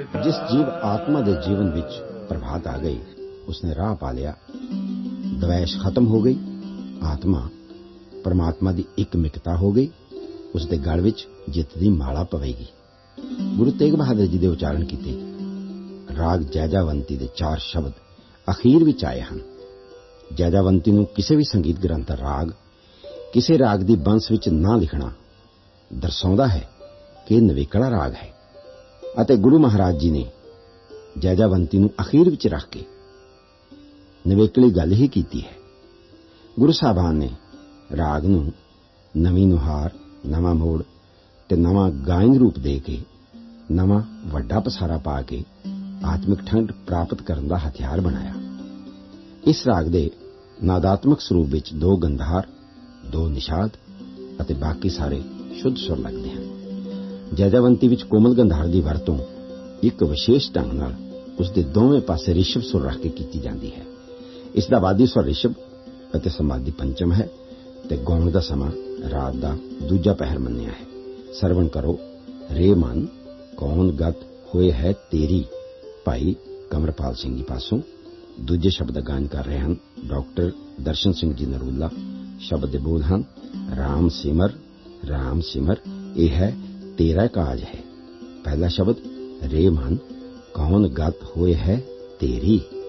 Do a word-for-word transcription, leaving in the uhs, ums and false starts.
जिस जीव आत्मा के जीवन विच प्रभात आ गई, उसने राह पा लिया। द्वैश खत्म हो गई, आत्मा परमात्मा की एकमिकता हो गई, उसके गल विच जित दी माला पवेगी। गुरु तेग बहादुर जी ने उचारण किए। राग जैजावंती के चार शब्द अखीर विच आए हैं। जैजावंती नूं किसी भी संगीत ग्रंथ राग किसी राग की बंस विच ना लिखना दर्शाउंदा है कि नवेकला राग है, अते गुरु महाराज जी ने जैजावंती नूं अखीर विच रख के नवेकली गल ही कीती है। गुरु साहबान ने राग नूं नवीं नुहार, नवा मोड़ ते नवा गायन रूप दे के नवा वड्डा पसारा पा के आत्मिक ठंड प्राप्त करने का हथियार बनाया। इस राग दे नादात्मक स्वरूप विच दो गंधार, दो निषाद अते बाकी सारे शुद्ध सुर लगते हैं। जैजावंती विच कोमल गंधार की वरतों एक विशेष ढंग नाल उसके दोवें पासे रिषभ सुर रख के की जाती है। इसका वादी स्वर रिषभ अते समाधि पंचम है ते गाउण का समा रात का दूजा पहर मन्निया है। सरवण करो। रे मन कौन गत होए है तेरी, भाई कमरपाल सिंह जी पासों। दूजे शब्द गायन कर रहे हैं डॉक्टर दर्शन सिंह जी नरूला। शब्द दे बोल हैं राम सिमर राम सिमर, यह है तेरा काज है। पहला शब्द रे मन कौन गत होए है तेरी,